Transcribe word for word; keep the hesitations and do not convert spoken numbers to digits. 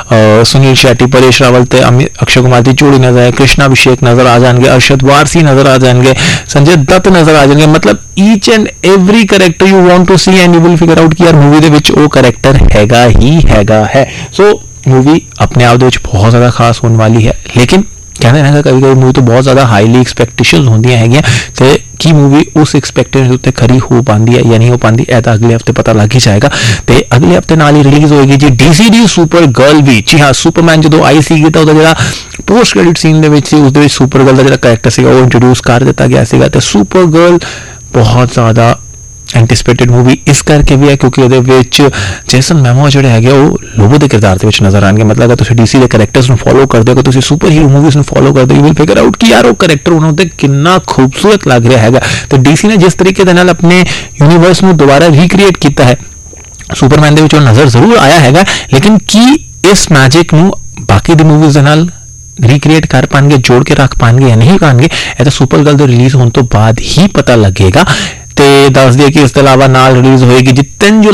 सुनील शेट्टी, परेश रावल ते अक्षय कुमार की जोड़ी नजर आए, कृष्णा अभिषेक नजर आ जाएंगे, अरशद वारसी नजर आ जाएंगे, संजय दत्त नजर आ जाएंगे। मतलब each and every character you want to C and you will figure out कि यार मूवी ਦੇ ਵਿੱਚ ਉਹ कैरेक्टर हैगा ही हैगा है। सो मूवी अपने आप ਦੇ ਵਿੱਚ बहुत ज़्यादा खास होने वाली है, लेकिन कहते हैं कभी कभी मूवी तो बहुत ज़्यादा हाईली एक्सपैक्टेशन होंदियां हैगियां ते कि मूवी उस एक्सपैक्टेशन उत्ते खरी हो पाती है या नहीं हो पाती, यह तो अगले हफ्ते पता लग ही जाएगा। तो अगले हफ्ते नाल ही रिलीज़ होएगी जी डीसी दी सुपर गर्ल भी। जी हाँ, सुपरमैन जो आई सी तो जो पोस्ट क्रेडिट सीन दे विच उस दे सुपर गर्ल का जो करैक्टर सीगा वो इंट्रोड्यूस कर दिता गया सीगा। तो सुपर गर्ल बहुत ज़्यादा एंटिसिपेटेड मूवी इस करके भी है क्योंकि ਉਹਦੇ ਵਿੱਚ ਜੇਸਨ ਮੈਮੋ ਜਿਹੜੇ ਹੈਗੇ ਉਹ ਲੋਬੋ ਦੇ ਕਿਰਦਾਰ ਦੇ ਵਿੱਚ ਨਜ਼ਰ ਆਣਗੇ। ਮਤਲਬ ਅਗਰ ਤੁਸੀਂ ਡੀਸੀ ਦੇ ਕਰੈਕਟਰਸ ਨੂੰ ਫੋਲੋ ਕਰਦੇ ਹੋ, ਤੁਸੀਂ ਸੁਪਰ ਹੀਰੋ ਮੂਵੀਜ਼ ਨੂੰ ਫੋਲੋ ਕਰਦੇ ਹੋ, ਯੂ ਵਿਲ ਫਿਗਰ ਆਊਟ ਕਿ ਯਾਰ ਉਹ ਕਰੈਕਟਰ ਉਹਨਾਂ ਉੱਤੇ ਕਿੰਨਾ ਖੂਬਸੂਰਤ ਲੱਗ ਰਿਹਾ ਹੈਗਾ। ਤੇ ਡੀਸੀ ਨੇ ਜਿਸ ਤਰੀਕੇ ਦੇ ਨਾਲ ਆਪਣੇ ਯੂਨੀਵਰਸ ਨੂੰ ਦੁਬਾਰਾ ਰੀਕ੍ਰੀਏਟ ਕੀਤਾ ਹੈ, ਸੁਪਰਮੈਨ ਦੇ ਵਿੱਚ ਉਹ ਨਜ਼ਰ ਜ਼ਰੂਰ ਆਇਆ ਹੈਗਾ, ਲੇਕਿਨ ਕੀ ਇਸ ਮੈਜਿਕ ਨੂੰ ਬਾਕੀ ਦੀ ਮੂਵੀਜ਼ ਦੇ ਨਾਲ ਰੀਕ੍ਰੀਏਟ कर पाएंगे, जोड़ के रख पाएंगे या नहीं पाएंगे, यह तो सुपर गर्ल के रिलीज़ होने तो बाद ही पता लगेगा। तो दस दिए कि इस अलावा नाल रिलीज़ होएगी जी तीन जुलाई